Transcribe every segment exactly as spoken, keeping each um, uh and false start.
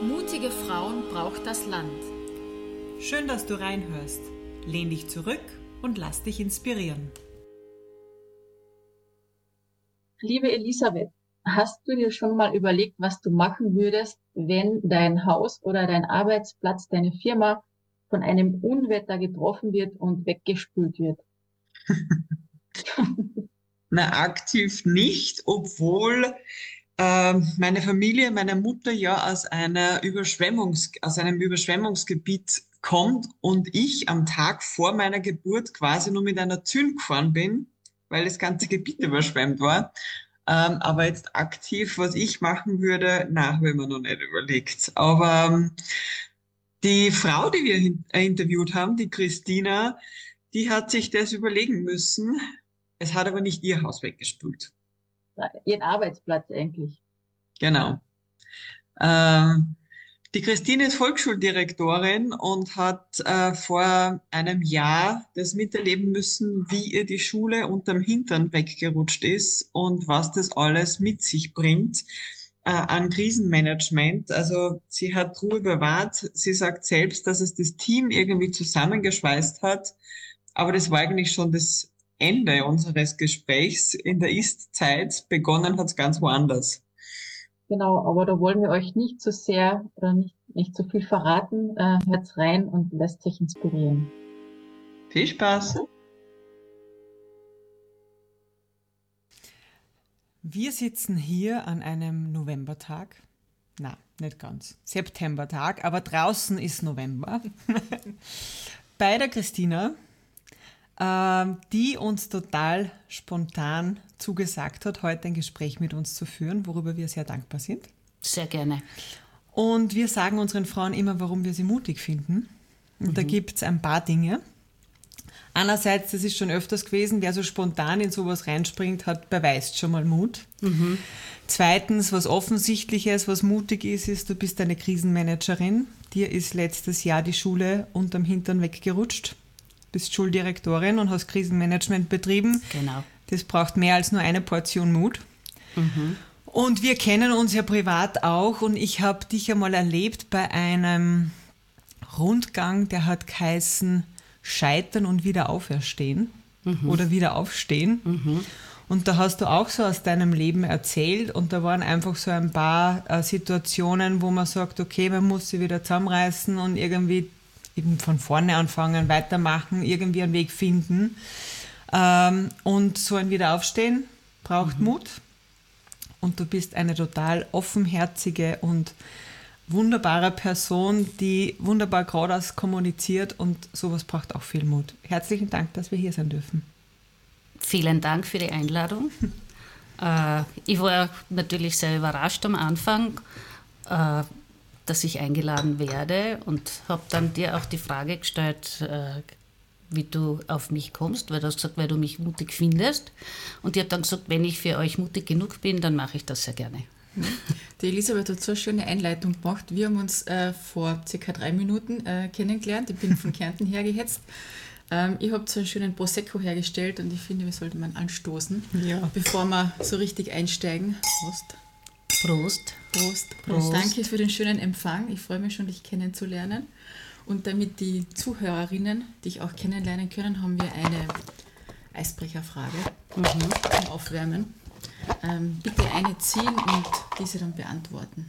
Mutige Frauen braucht das Land. Schön, dass du reinhörst. Lehn dich zurück und lass dich inspirieren. Liebe Elisabeth, hast du dir schon mal überlegt, was du machen würdest, wenn dein Haus oder dein Arbeitsplatz, deine Firma von einem Unwetter getroffen wird und weggespült wird? Na, aktiv nicht, obwohl ähm, meine Familie, meine Mutter ja aus einer Überschwemmungs, aus einem Überschwemmungsgebiet kommt und ich am Tag vor meiner Geburt quasi nur mit einer Zünd gefahren bin, weil das ganze Gebiet überschwemmt war. Ähm, aber jetzt aktiv, was ich machen würde, na, habe ich mir noch nicht überlegt. Aber ähm, die Frau, die wir hin- äh, interviewt haben, die Christina, die hat sich das überlegen müssen. Es hat aber nicht ihr Haus weggespült. Ihren Arbeitsplatz eigentlich. Genau. Ähm, die Christine ist Volksschuldirektorin und hat äh, vor einem Jahr das miterleben müssen, wie ihr die Schule unterm Hintern weggerutscht ist und was das alles mit sich bringt äh, an Krisenmanagement. Also sie hat Ruhe bewahrt. Sie sagt selbst, dass es das Team irgendwie zusammengeschweißt hat. Aber das war eigentlich schon das Ende unseres Gesprächs. In der Ist-Zeit begonnen hat es ganz woanders. Genau, aber da wollen wir euch nicht zu sehr oder nicht, nicht zu viel verraten. Äh, hört's rein und lasst euch inspirieren. Viel Spaß! Wir sitzen hier an einem Novembertag. Na, nicht ganz. Septembertag, aber draußen ist November. Bei der Christina, ähm, die uns total spontan zugesagt hat, heute ein Gespräch mit uns zu führen, worüber wir sehr dankbar sind. Sehr gerne. Und wir sagen unseren Frauen immer, warum wir sie mutig finden. Und mhm. da gibt es ein paar Dinge. Einerseits, das ist schon öfters gewesen, wer so spontan in sowas reinspringt, hat beweist schon mal Mut. Mhm. Zweitens, was Offensichtliches, was mutig ist, ist, du bist eine Krisenmanagerin. Dir ist letztes Jahr die Schule unterm Hintern weggerutscht. Bist Schuldirektorin und hast Krisenmanagement betrieben. Genau. Das braucht mehr als nur eine Portion Mut. Mhm. Und wir kennen uns ja privat auch und ich habe dich einmal erlebt bei einem Rundgang, der hat geheißen Scheitern und wieder auferstehen mhm. oder wieder aufstehen. Mhm. Und da hast du auch so aus deinem Leben erzählt und da waren einfach so ein paar äh, Situationen, wo man sagt, okay, man muss sich wieder zusammenreißen und irgendwie eben von vorne anfangen, weitermachen, irgendwie einen Weg finden. Ähm, und so ein Wiederaufstehen braucht mhm. Mut. Und du bist eine total offenherzige und wunderbare Person, die wunderbar geradeaus kommuniziert und sowas braucht auch viel Mut. Herzlichen Dank, dass wir hier sein dürfen. Vielen Dank für die Einladung. äh, ich war natürlich sehr überrascht am Anfang, äh, dass ich eingeladen werde und habe dann dir auch die Frage gestellt, äh, wie du auf mich kommst, weil du hast gesagt, weil du mich mutig findest. Und ich habe dann gesagt, wenn ich für euch mutig genug bin, dann mache ich das sehr gerne. Die Elisabeth hat so eine schöne Einleitung gemacht. Wir haben uns äh, vor circa drei Minuten äh, kennengelernt. Ich bin von Kärnten hergehetzt. Ähm, ich habe so einen schönen Prosecco hergestellt und ich finde, wir sollten mal anstoßen, ja. bevor wir so richtig einsteigen. Prost. Prost. Prost. Prost. Danke für den schönen Empfang. Ich freue mich schon, dich kennenzulernen. Und damit die Zuhörerinnen dich auch kennenlernen können, haben wir eine Eisbrecherfrage mhm. zum Aufwärmen. Ähm, bitte eine ziehen und diese dann beantworten.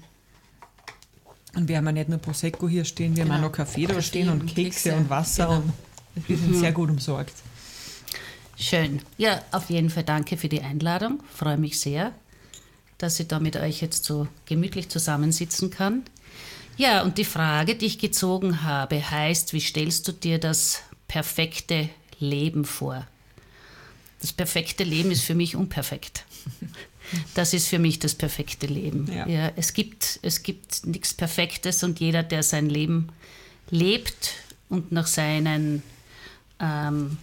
Und wir haben ja nicht nur Prosecco hier stehen, wir genau. haben auch noch Kaffee da Kaffee stehen und, und Kekse, Kekse und Wasser genau. und wir sind mhm. sehr gut umsorgt. Schön. Ja, auf jeden Fall danke für die Einladung. Freue mich sehr, dass ich da mit euch jetzt so gemütlich zusammensitzen kann. Ja, und die Frage, die ich gezogen habe, heißt, wie stellst du dir das perfekte Leben vor? Das perfekte Leben ist für mich unperfekt. Das ist für mich das perfekte Leben. Ja. Ja, es gibt, es gibt nichts Perfektes und jeder, der sein Leben lebt und nach seinen, ähm,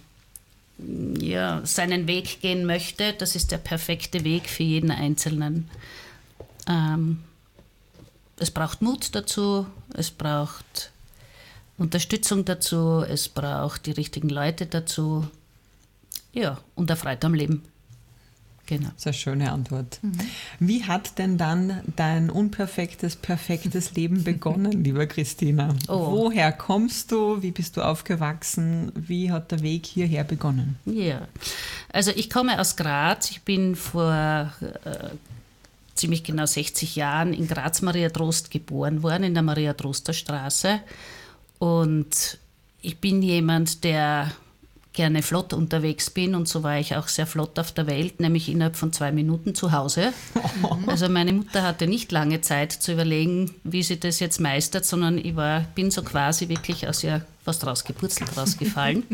ja, seinen Weg gehen möchte, das ist der perfekte Weg für jeden Einzelnen. Ähm, es braucht Mut dazu, es braucht Unterstützung dazu, es braucht die richtigen Leute dazu. Ja, und eine Freude am Leben. Genau. Das ist eine schöne Antwort. Mhm. Wie hat denn dann dein unperfektes, perfektes Leben begonnen, lieber Christina? Oh. Woher kommst du? Wie bist du aufgewachsen? Wie hat der Weg hierher begonnen? Ja, also ich komme aus Graz. Ich bin vor äh, ziemlich genau sechzig Jahren in Graz Maria Trost geboren worden, in der Maria Troster Straße. Und ich bin jemand, der gerne flott unterwegs bin, und so war ich auch sehr flott auf der Welt, nämlich innerhalb von zwei Minuten zu Hause. Also meine Mutter hatte nicht lange Zeit zu überlegen, wie sie das jetzt meistert, sondern ich war, bin so quasi wirklich aus ihr fast rausgepurzelt, rausgefallen.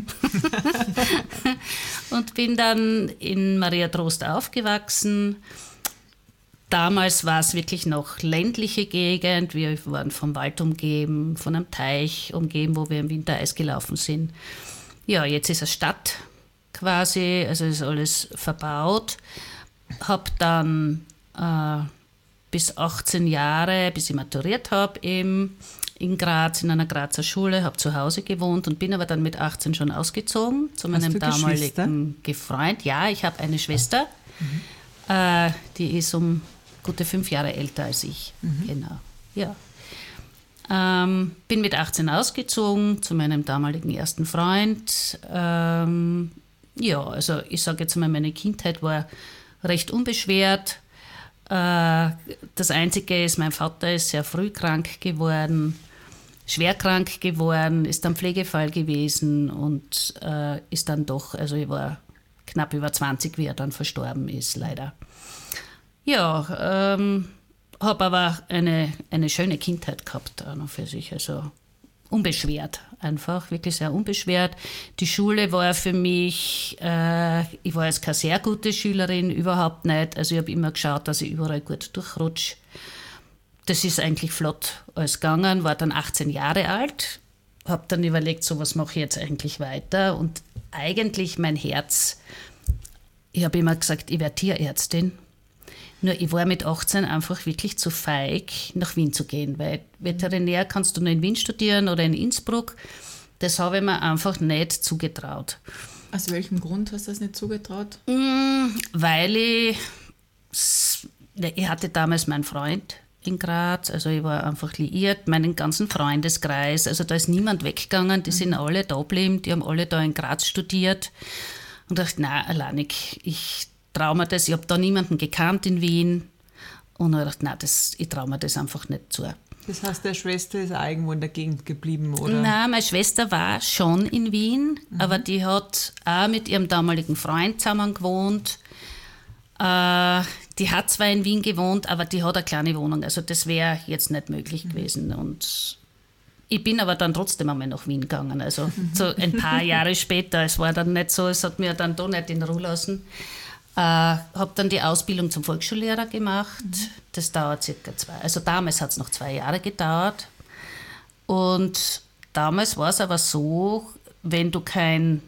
Und bin dann in Maria Trost aufgewachsen. Damals war es wirklich noch ländliche Gegend. Wir waren vom Wald umgeben, von einem Teich umgeben, wo wir im Winter Eis gelaufen sind. Ja, jetzt ist es Stadt quasi, also ist alles verbaut. Habe dann äh, bis achtzehn Jahre, bis ich maturiert habe, eben in Graz, in einer Grazer Schule, habe zu Hause gewohnt und bin aber dann mit achtzehn schon ausgezogen zu meinem damaligen Freund. Ja, ich habe eine Schwester, mhm. äh, die ist um gute fünf Jahre älter als ich. Mhm. Genau, ja. Ähm, bin mit achtzehn ausgezogen zu meinem damaligen ersten Freund. Ähm, ja, also ich sage jetzt mal, meine Kindheit war recht unbeschwert. Äh, das Einzige ist, mein Vater ist sehr früh krank geworden, schwer krank geworden, ist dann Pflegefall gewesen und äh, ist dann doch, also ich war knapp über zwanzig, wie er dann verstorben ist, leider. Ja, ähm, habe aber eine, eine schöne Kindheit gehabt auch noch für sich, also unbeschwert einfach, wirklich sehr unbeschwert. Die Schule war für mich, äh, ich war jetzt keine sehr gute Schülerin, überhaupt nicht, also ich habe immer geschaut, dass ich überall gut durchrutsche. Das ist eigentlich flott alles gegangen, war dann achtzehn Jahre alt, habe dann überlegt, so was mache ich jetzt eigentlich weiter und eigentlich mein Herz, ich habe immer gesagt, ich werde Tierärztin. Nur ich war mit achtzehn einfach wirklich zu feig, nach Wien zu gehen, weil Veterinär kannst du nur in Wien studieren oder in Innsbruck. Das habe ich mir einfach nicht zugetraut. Aus welchem Grund hast du das nicht zugetraut? Weil ich, ich hatte damals meinen Freund in Graz, also ich war einfach liiert, meinen ganzen Freundeskreis, also da ist niemand weggegangen, die mhm. sind alle da geblieben, die haben alle da in Graz studiert und dachte, nein, alleinig, ich traue mir das, ich habe da niemanden gekannt in Wien und ich dachte, nein, das, ich traue mir das einfach nicht zu. Das heißt, deine Schwester ist auch irgendwo in der Gegend geblieben, oder? Nein, meine Schwester war schon in Wien, mhm. aber die hat auch mit ihrem damaligen Freund zusammen gewohnt. Äh, die hat zwar in Wien gewohnt, aber die hat eine kleine Wohnung, also das wäre jetzt nicht möglich mhm. gewesen. Und ich bin aber dann trotzdem einmal nach Wien gegangen, also mhm. so ein paar Jahre später. Es war dann nicht so, es hat mir dann doch nicht in Ruhe lassen. Äh, habe dann die Ausbildung zum Volksschullehrer gemacht. Mhm. Das dauert circa zwei, also damals hat es noch zwei Jahre gedauert. Und damals war es aber so, wenn du kein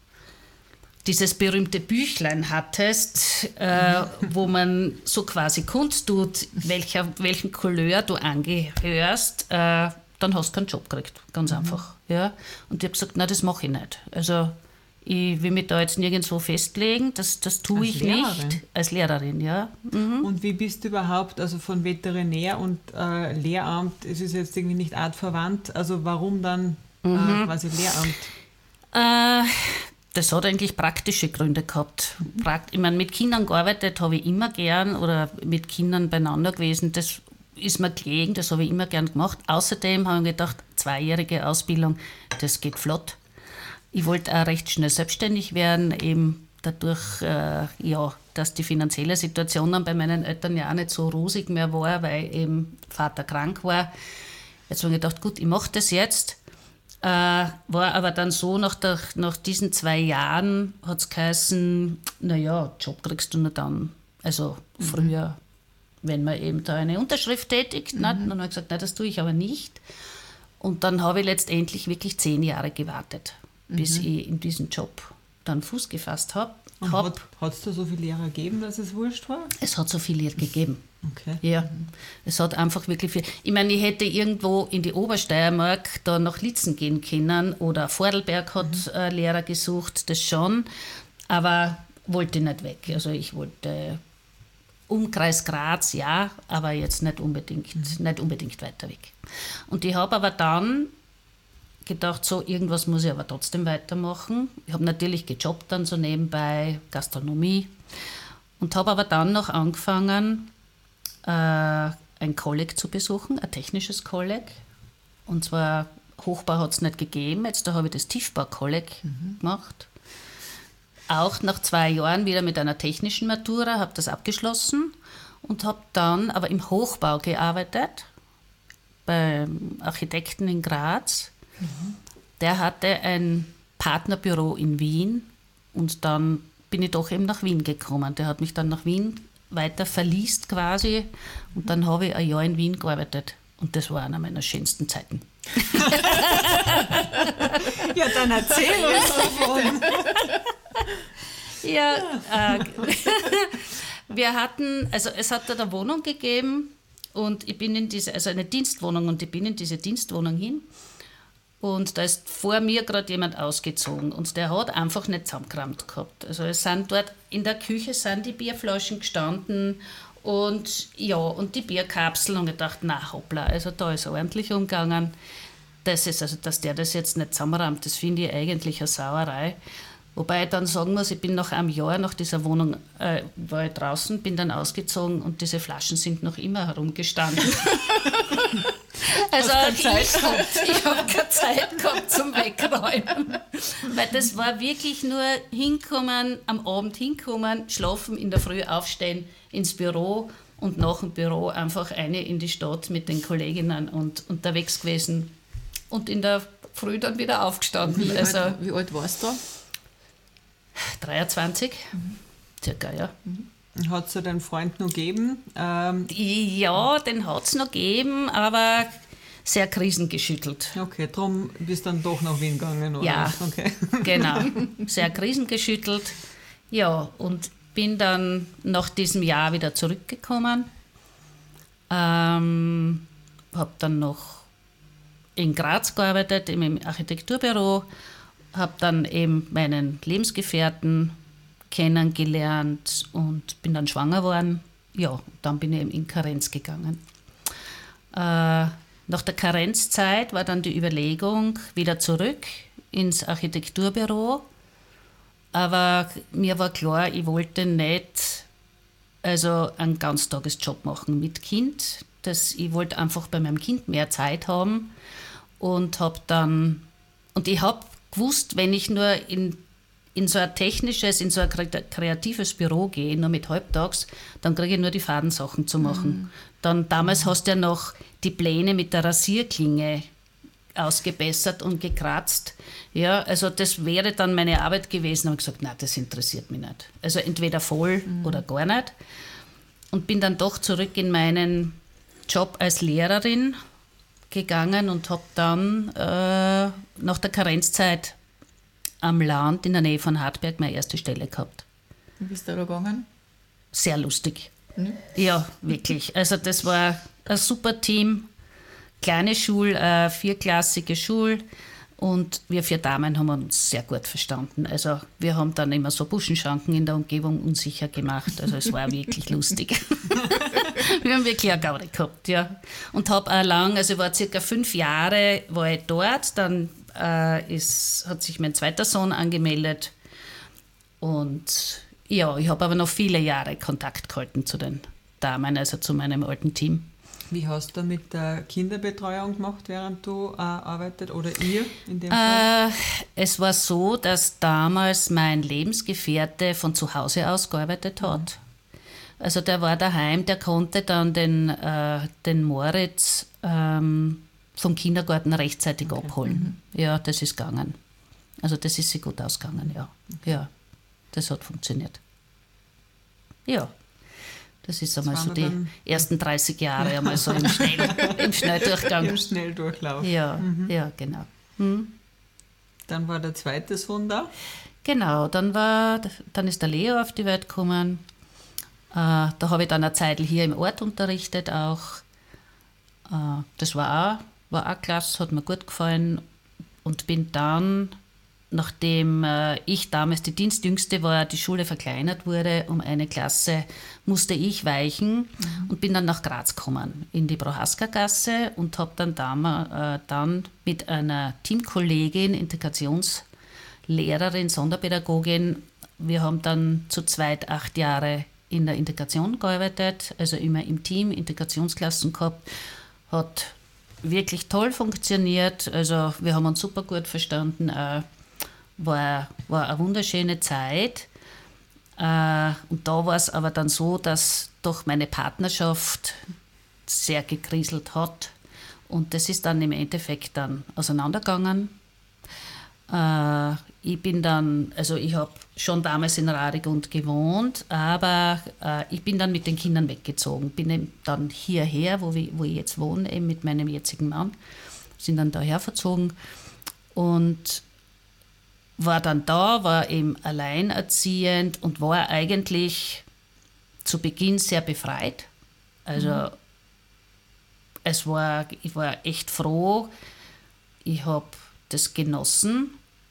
dieses berühmte Büchlein hattest, äh, wo man so quasi kundtut, welcher, welchen Couleur du angehörst, äh, dann hast du keinen Job gekriegt, ganz mhm. einfach. Ja? Und ich habe gesagt, nein, das mache ich nicht. Also ich will mich da jetzt nirgendwo festlegen, das, das tue als ich Lehrerin. nicht. Als Lehrerin, ja. Mhm. Und wie bist du überhaupt, also von Veterinär und äh, Lehramt, es ist jetzt irgendwie nicht artverwandt, also warum dann mhm. äh, quasi Lehramt? Äh, das hat eigentlich praktische Gründe gehabt. Prakt- ich meine, mit Kindern gearbeitet habe ich immer gern oder mit Kindern beieinander gewesen, das ist mir gelegen, das habe ich immer gern gemacht. Außerdem habe ich gedacht, zweijährige Ausbildung, das geht flott. Ich wollte auch recht schnell selbstständig werden, eben dadurch, äh, ja, dass die finanzielle Situation dann bei meinen Eltern ja auch nicht so rosig mehr war, weil eben Vater krank war. Jetzt habe ich gedacht, gut, ich mache das jetzt. Äh, war aber dann so, nach, der, nach diesen zwei Jahren hat es geheißen, naja, Job kriegst du nur dann, also mhm. früher, wenn man eben da eine Unterschrift tätigt. Mhm. Ne? Dann habe ich gesagt, nein, das tue ich aber nicht. Und dann habe ich letztendlich wirklich zehn Jahre gewartet, bis mhm. ich in diesen Job dann Fuß gefasst habe. Hab, hat es da so viele Lehrer gegeben, dass es wurscht war? Es hat so viele gegeben. Okay. Ja, mhm. es hat einfach wirklich viel. Ich meine, ich hätte irgendwo in die Obersteiermark da nach Litzen gehen können oder Vordelberg hat mhm. äh, Lehrer gesucht, das schon. Aber wollte ich nicht weg. Also ich wollte Umkreis Graz, ja, aber jetzt nicht unbedingt, mhm. nicht unbedingt weiter weg. Und ich habe aber dann gedacht, so irgendwas muss ich aber trotzdem weitermachen. Ich habe natürlich gejobbt dann so nebenbei, Gastronomie, und habe aber dann noch angefangen, äh, ein Kolleg zu besuchen, ein technisches Kolleg. Und zwar Hochbau hat es nicht gegeben, jetzt da habe ich das Tiefbau-Kolleg mhm. gemacht. Auch nach zwei Jahren wieder mit einer technischen Matura, habe das abgeschlossen und habe dann aber im Hochbau gearbeitet, beim Architekten in Graz. Mhm. Der hatte ein Partnerbüro in Wien und dann bin ich doch eben nach Wien gekommen. Der hat mich dann nach Wien weiter verliest quasi und dann habe ich ein Jahr in Wien gearbeitet und das war einer meiner schönsten Zeiten. Ja, dann erzähl uns davon. Ja, äh, wir hatten, also es hat da eine Wohnung gegeben und ich bin in diese, also eine Dienstwohnung und ich bin in diese Dienstwohnung hin und da ist vor mir gerade jemand ausgezogen und der hat einfach nicht zusammengerammt gehabt. Also es sind dort in der Küche sind die Bierflaschen gestanden und ja, und die Bierkapseln und ich dachte, na hoppla, also da ist ordentlich umgegangen. Das ist, also dass der das jetzt nicht zusammenrammt, das finde ich eigentlich eine Sauerei. Wobei ich dann sagen muss, ich bin nach einem Jahr nach dieser Wohnung, äh, war ich draußen, bin dann ausgezogen und diese Flaschen sind noch immer herumgestanden. Also ich, ich habe keine Zeit gehabt zum Wegräumen. Weil das war wirklich nur hinkommen, am Abend hinkommen, schlafen, in der Früh aufstehen, ins Büro und nach dem Büro einfach eine in die Stadt mit den Kolleginnen und unterwegs gewesen und in der Früh dann wieder aufgestanden. Wie, also, alt, wie alt warst du da? dreiundzwanzig, mhm. circa, ja. Mhm. Hat es ja den Freund noch gegeben? Ähm ja, den hat es noch gegeben, aber sehr krisengeschüttelt. Okay, darum bist du dann doch nach Wien gegangen, oder? Ja, okay. Genau. Sehr krisengeschüttelt. Ja, und bin dann nach diesem Jahr wieder zurückgekommen. Ähm, habe dann noch in Graz gearbeitet, im Architekturbüro. Habe dann eben meinen Lebensgefährten kennengelernt und bin dann schwanger geworden. Ja, dann bin ich eben in Karenz gegangen. Äh, nach der Karenzzeit war dann die Überlegung, wieder zurück ins Architekturbüro. Aber mir war klar, ich wollte nicht also einen Ganztagesjob machen mit Kind. Das, ich wollte einfach bei meinem Kind mehr Zeit haben und habe dann, und ich habe gewusst, wenn ich nur in, in so ein technisches, in so ein kreatives Büro gehe, nur mit halbtags, dann kriege ich nur die Fadensachen zu machen. Mhm. Dann, damals mhm. hast du ja noch die Pläne mit der Rasierklinge ausgebessert und gekratzt. Ja, also das wäre dann meine Arbeit gewesen. Da habe ich gesagt, nein, das interessiert mich nicht. Also entweder voll mhm. oder gar nicht. Und bin dann doch zurück in meinen Job als Lehrerin gegangen und habe dann äh, nach der Karenzzeit am Land in der Nähe von Hartberg meine erste Stelle gehabt. Wie bist du da gegangen? Sehr lustig. Mhm. Ja, wirklich. Also das war ein super Team. Kleine Schule, äh, vierklassige Schule und wir vier Damen haben uns sehr gut verstanden. Also wir haben dann immer so Buschenschanken in der Umgebung unsicher gemacht. Also es war wirklich lustig. Wir haben wirklich eine Gaudi gehabt, ja. Und habe auch lang, also ich war circa fünf Jahre war ich dort, dann äh, ist, hat sich mein zweiter Sohn angemeldet und ja, ich habe aber noch viele Jahre Kontakt gehalten zu den Damen, also zu meinem alten Team. Wie hast du mit der Kinderbetreuung gemacht, während du äh, arbeitet oder ihr in dem Fall? Äh, es war so, dass damals mein Lebensgefährte von zu Hause aus gearbeitet hat. Mhm. Also der war daheim, der konnte dann den, äh, den Moritz ähm, vom Kindergarten rechtzeitig okay. abholen. Mhm. Ja, das ist gegangen. Also das ist sich gut ausgegangen, ja. Okay. Ja, das hat funktioniert. Ja. Das ist einmal das so die ersten dreißig Jahre, ja. einmal so im, Schnell, im Schnelldurchgang. Im Schnelldurchlauf. Ja, mhm. ja genau. Mhm. Dann war der zweite Sohn da? Genau, dann, war, dann ist der Leo auf die Welt gekommen. Äh, da habe ich dann eine Zeit hier im Ort unterrichtet auch. Äh, das war auch, war auch klasse, hat mir gut gefallen. Und bin dann nachdem äh, ich damals die Dienstjüngste war, die Schule verkleinert wurde um eine Klasse, musste ich weichen mhm. und bin dann nach Graz gekommen, in die Prohaska-Gasse und habe dann, äh, dann mit einer Teamkollegin, Integrationslehrerin, Sonderpädagogin, wir haben dann zu zweit acht Jahre in der Integration gearbeitet, also immer im Team, Integrationsklassen gehabt, hat wirklich toll funktioniert, also wir haben uns super gut verstanden, äh, war, war eine wunderschöne Zeit. Äh, und da war es aber dann so, dass doch meine Partnerschaft sehr gekriselt hat und das ist dann im Endeffekt dann auseinandergegangen. Äh, ich bin dann, also ich habe schon damals in Radegund gewohnt, aber äh, ich bin dann mit den Kindern weggezogen, bin dann hierher, wo, wir, wo ich jetzt wohne, eben mit meinem jetzigen Mann, sind dann daher verzogen und war dann da, war eben alleinerziehend und war eigentlich zu Beginn sehr befreit. Also mhm. es war, ich war echt froh, ich habe das genossen,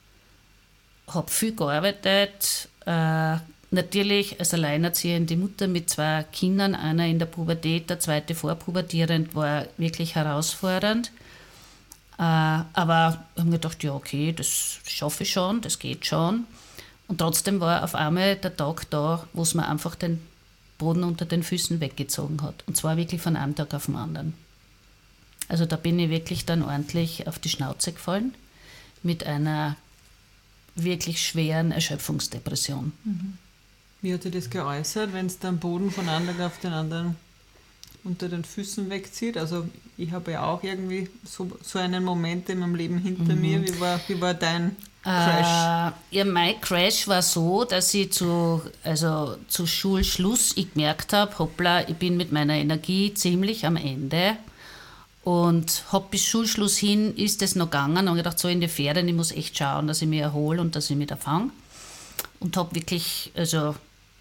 habe viel gearbeitet, äh, natürlich als alleinerziehende Mutter mit zwei Kindern, einer in der Pubertät, der zweite vorpubertierend, war wirklich herausfordernd. Äh, aber ich habe mir gedacht, ja okay, das schaffe ich schon, das geht schon. Und trotzdem war auf einmal der Tag da, wo es mir einfach den Boden unter den Füßen weggezogen hat. Und zwar wirklich von einem Tag auf den anderen. Also da bin ich wirklich dann ordentlich auf die Schnauze gefallen mit einer wirklich schweren Erschöpfungsdepression. Mhm. Wie hat sich das geäußert, wenn es dann Boden von einem Tag auf den anderen unter den Füßen wegzieht? Also ich habe ja auch irgendwie so, so einen Moment in meinem Leben hinter mhm. mir. Wie war, wie war dein Crash? Äh, ja, mein Crash war so, dass ich zu, also zu Schulschluss ich gemerkt habe, hoppla, ich bin mit meiner Energie ziemlich am Ende. Und hab bis Schulschluss hin ist es noch gegangen und ich gedacht, so in die Ferien, ich muss echt schauen, dass ich mich erhole und dass ich mich da fange. Und habe wirklich, also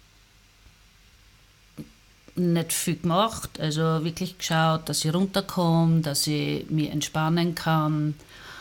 nicht viel gemacht, also wirklich geschaut, dass ich runterkomme, dass ich mich entspannen kann.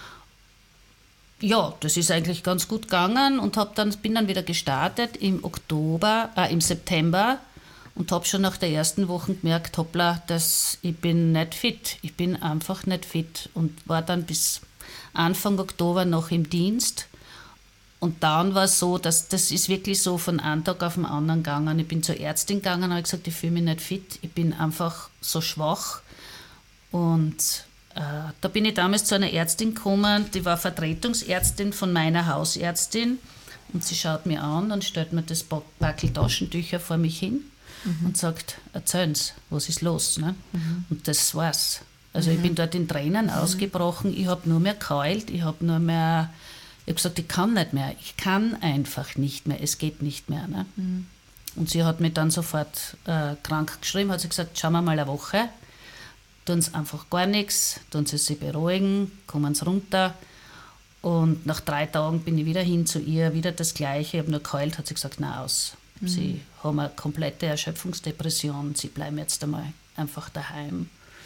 Ja, das ist eigentlich ganz gut gegangen und hab dann, bin dann wieder gestartet im Oktober, äh, im September. Und habe schon nach der ersten Woche gemerkt, hoppla, dass ich bin nicht fit. Ich bin einfach nicht fit. Und war dann bis Anfang Oktober noch im Dienst. Und dann war es so, dass das ist wirklich so von einem Tag auf den anderen gegangen. Ich bin zur Ärztin gegangen und habe gesagt, ich fühle mich nicht fit. Ich bin einfach so schwach. Und äh, da bin ich damals zu einer Ärztin gekommen, die war Vertretungsärztin von meiner Hausärztin. Und sie schaut mir an und stellt mir das Backel Taschentücher vor mich hin. Mhm. Und sagt, erzählen Sie, was ist los? Ne? Mhm. Und das war's. Also mhm. ich bin dort in Tränen mhm. ausgebrochen, ich habe nur mehr geheult, ich habe nur mehr, ich habe gesagt, ich kann nicht mehr, ich kann einfach nicht mehr, es geht nicht mehr. Ne? Mhm. Und sie hat mich dann sofort äh, krank geschrieben, hat sie gesagt, schauen wir mal eine Woche, tun Sie einfach gar nichts, tun Sie sich beruhigen, kommen Sie runter. Und nach drei Tagen bin ich wieder hin zu ihr, wieder das Gleiche, ich habe nur geheult, hat sie gesagt, na aus. Mhm. Sie haben eine komplette Erschöpfungsdepression, sie bleiben jetzt einmal einfach daheim.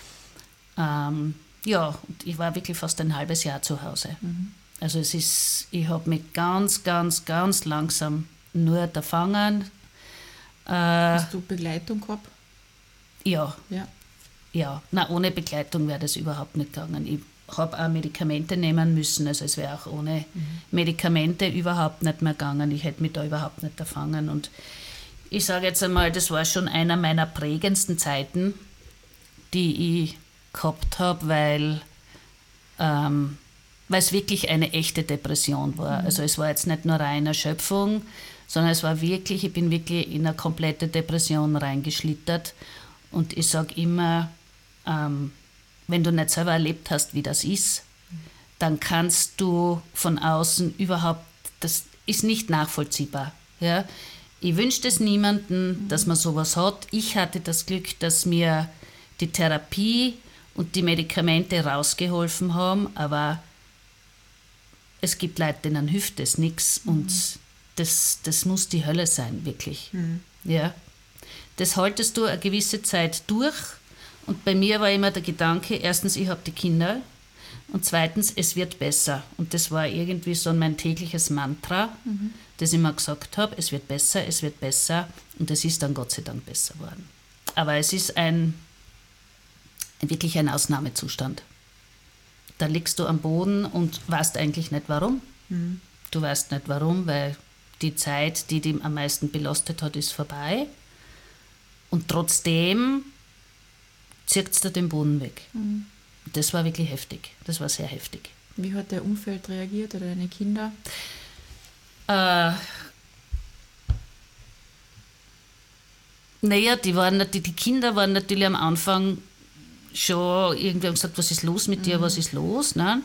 Ähm, ja, und ich war wirklich fast ein halbes Jahr zu Hause. Mhm. Also es ist, ich habe mich ganz, ganz, ganz langsam nur erfangen. Äh, Hast du Begleitung gehabt? Ja. Ja. Ja, na, ohne Begleitung wäre das überhaupt nicht gegangen. Ich habe auch Medikamente nehmen müssen, also es wäre auch ohne mhm. Medikamente überhaupt nicht mehr gegangen. Ich hätte mich da überhaupt nicht erfangen. Und ich sage jetzt einmal, das war schon einer meiner prägendsten Zeiten, die ich gehabt habe, weil ähm, weil es wirklich eine echte Depression war. Mhm. Also es war jetzt nicht nur reine Erschöpfung, sondern es war wirklich, ich bin wirklich in eine komplette Depression reingeschlittert. Und ich sage immer, ähm, wenn du nicht selber erlebt hast, wie das ist, dann kannst du von außen überhaupt, das ist nicht nachvollziehbar. Ja? Ich wünsche es niemandem, dass man sowas hat. Ich hatte das Glück, dass mir die Therapie und die Medikamente rausgeholfen haben, aber es gibt Leute, denen hilft das nichts und das, das muss die Hölle sein, wirklich. Mhm. Ja? Das haltest du eine gewisse Zeit durch. Und bei mir war immer der Gedanke, erstens, ich habe die Kinder Und zweitens, es wird besser. Und das war irgendwie so mein tägliches Mantra, mhm. das ich immer gesagt habe, es wird besser, es wird besser. Und es ist dann Gott sei Dank besser geworden. Aber es ist ein, wirklich ein Ausnahmezustand. Da liegst du am Boden und weißt eigentlich nicht warum. Mhm. Du weißt nicht warum, weil die Zeit, die dich am meisten belastet hat, ist vorbei. Und trotzdem zieht es dir den Boden weg. Mhm. Das war wirklich heftig. Das war sehr heftig. Wie hat dein Umfeld reagiert oder deine Kinder? Äh, naja, die, waren, die, die Kinder waren natürlich am Anfang schon irgendwie haben gesagt, was ist los mit dir, mhm. was ist los? Ne?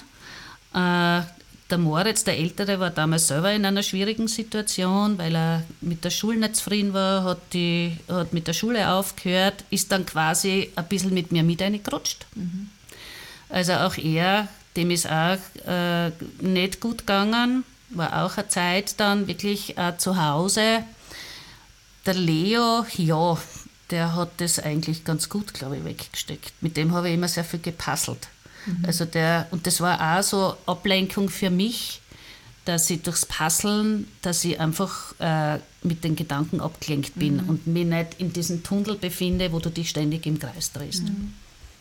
Äh, der Moritz, der Ältere, war damals selber in einer schwierigen Situation, weil er mit der Schule nicht zufrieden war, hat, die, hat mit der Schule aufgehört, ist dann quasi ein bisschen mit mir mit reingerutscht. Mhm. Also auch er, dem ist auch äh, nicht gut gegangen, war auch eine Zeit dann wirklich äh, zu Hause. Der Leo, ja, der hat das eigentlich ganz gut, glaube ich, weggesteckt. Mit dem habe ich immer sehr viel gepuzzelt. Mhm. Also der, und das war auch so Ablenkung für mich, dass ich durchs Puzzeln, dass ich einfach äh, mit den Gedanken abgelenkt bin mhm. und mich nicht in diesem Tunnel befinde, wo du dich ständig im Kreis drehst. Mhm.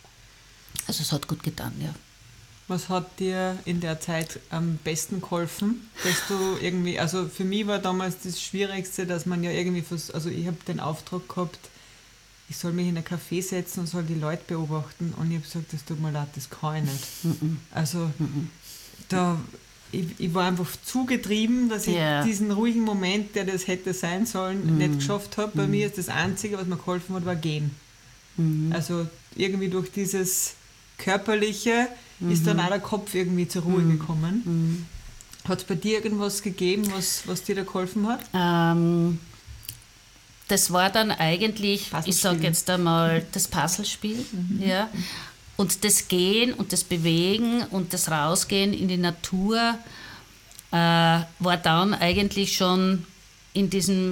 Also es hat gut getan, ja. Was hat dir in der Zeit am besten geholfen, dass du irgendwie, also für mich war damals das Schwierigste, dass man ja irgendwie, also ich habe den Auftrag gehabt, ich soll mich in ein Café setzen und soll die Leute beobachten und ich habe gesagt, das tut mir leid, das kann ich nicht. Mm-mm. Also Mm-mm. da, ich, ich war einfach zu getrieben, dass ich yeah. diesen ruhigen Moment, der das hätte sein sollen, mm. nicht geschafft habe. Bei mm. mir ist das Einzige, was mir geholfen hat, war gehen. Mm. Also irgendwie durch dieses Körperliche mm-hmm. ist dann auch der Kopf irgendwie zur Ruhe mm. gekommen. Mm. Hat es bei dir irgendwas gegeben, was, was dir da geholfen hat? Um Das war dann eigentlich, ich sage jetzt einmal, das Puzzlespiel. Mhm. Ja. Und das Gehen und das Bewegen und das Rausgehen in die Natur äh, war dann eigentlich schon in diesem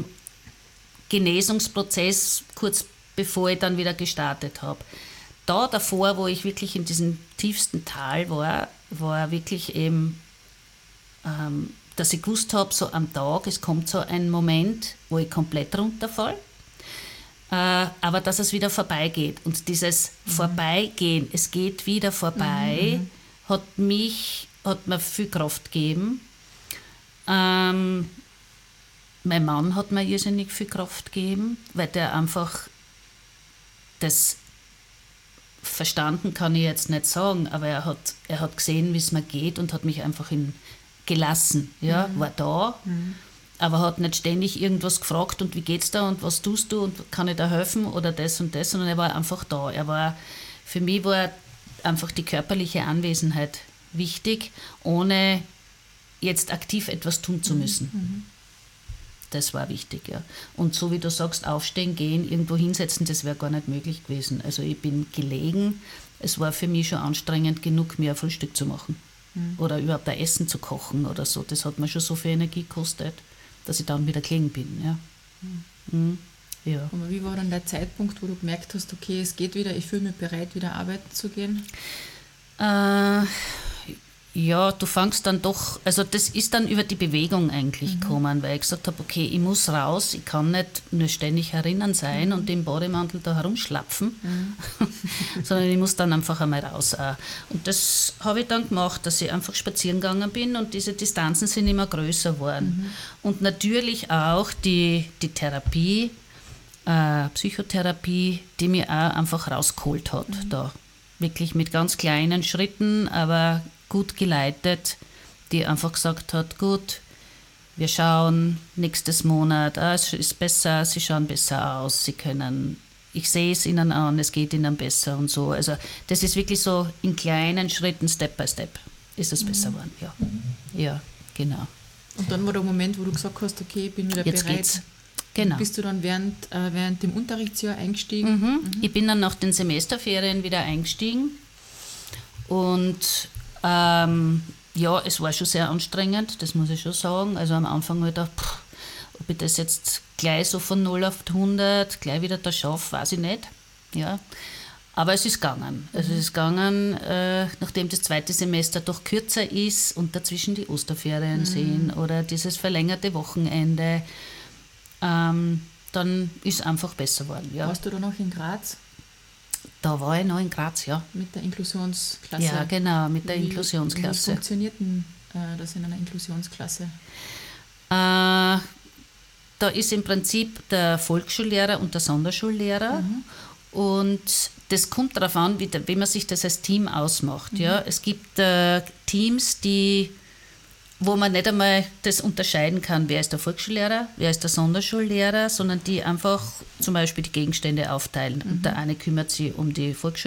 Genesungsprozess, kurz bevor ich dann wieder gestartet habe. Da davor, wo ich wirklich in diesem tiefsten Tal war, war wirklich eben... Ähm, dass ich gewusst habe, so am Tag, es kommt so ein Moment, wo ich komplett runterfalle, äh, aber dass es wieder vorbeigeht. Und dieses mhm. Vorbeigehen, es geht wieder vorbei, mhm. hat mich, hat mir viel Kraft gegeben. Ähm, mein Mann hat mir irrsinnig viel Kraft gegeben, weil der einfach das verstanden kann ich jetzt nicht sagen, aber er hat, er hat gesehen, wie es mir geht und hat mich einfach in gelassen, ja, mhm. war da, mhm. aber hat nicht ständig irgendwas gefragt und wie geht's da und was tust du und kann ich da helfen oder das und das, sondern er war einfach da. Er war, für mich war einfach die körperliche Anwesenheit wichtig, ohne jetzt aktiv etwas tun zu müssen. Mhm. Das war wichtig, ja. Und so wie du sagst, aufstehen, gehen, irgendwo hinsetzen, das wäre gar nicht möglich gewesen. Also ich bin gelegen, es war für mich schon anstrengend genug, mir ein Frühstück zu machen. Oder überhaupt ein Essen zu kochen oder so. Das hat mir schon so viel Energie gekostet, dass ich dann wieder gelegen bin. Ja. Mhm. Ja. Aber wie war dann der Zeitpunkt, wo du gemerkt hast, okay, es geht wieder, ich fühle mich bereit, wieder arbeiten zu gehen? Äh, ja, du fängst dann doch, also das ist dann über die Bewegung eigentlich mhm. gekommen, weil ich gesagt habe, okay, ich muss raus, ich kann nicht nur ständig herinnen sein mhm. und im Bademantel da herumschlapfen, mhm. sondern ich muss dann einfach einmal raus. Auch. Und das habe ich dann gemacht, dass ich einfach spazieren gegangen bin und diese Distanzen sind immer größer geworden. Mhm. Und natürlich auch die, die Therapie, äh, Psychotherapie, die mich auch einfach rausgeholt hat. Mhm. Da. Wirklich mit ganz kleinen Schritten, aber gut geleitet, die einfach gesagt hat, gut, wir schauen nächstes Monat, ah, es ist besser, sie schauen besser aus, sie können, ich sehe es ihnen an, es geht ihnen besser und so. Also das ist wirklich so in kleinen Schritten, Step by Step, ist es mhm. besser geworden, ja. Ja, genau. Und dann war der Moment, wo du gesagt hast, okay, ich bin wieder Jetzt bereit. Geht's. Genau. Bist du dann während, äh, während dem Unterrichtsjahr eingestiegen? Mhm. Mhm. Ich bin dann nach den Semesterferien wieder eingestiegen und ähm, ja, es war schon sehr anstrengend, das muss ich schon sagen. Also am Anfang habe ich gedacht, pff, ob ich das jetzt gleich so von null auf hundert gleich wieder da schaffe, weiß ich nicht. Ja. Aber es ist gegangen. Also es ist gegangen, äh, nachdem das zweite Semester doch kürzer ist und dazwischen die Osterferien mhm. sind oder dieses verlängerte Wochenende, ähm, dann ist es einfach besser geworden. Ja. Warst du da noch in Graz? Da war ich noch in Graz, ja. Mit der Inklusionsklasse? Ja, genau, mit der wie, Inklusionsklasse. Wie funktioniert denn äh, das in einer Inklusionsklasse? Äh, da ist im Prinzip der Volksschullehrer und der Sonderschullehrer mhm. und das kommt darauf an, wie, wie man sich das als Team ausmacht. Mhm. Ja. Es gibt äh, Teams, die, wo man nicht einmal das unterscheiden kann, wer ist der Volksschullehrer, wer ist der Sonderschullehrer, sondern die einfach zum Beispiel die Gegenstände aufteilen. Mhm. Und der eine kümmert sich um die Volksschullehrer,